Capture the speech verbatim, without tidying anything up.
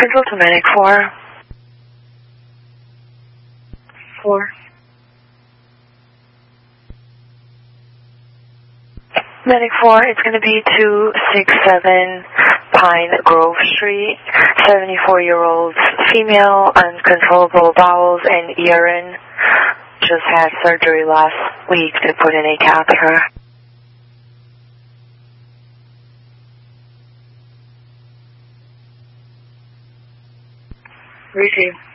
Control to Medic four. four. Medic four, it's going to be two sixty-seven Pine Grove Street, seventy-four-year-old female, uncontrollable bowels and urine. Just had surgery last week to put in a catheter. Receive.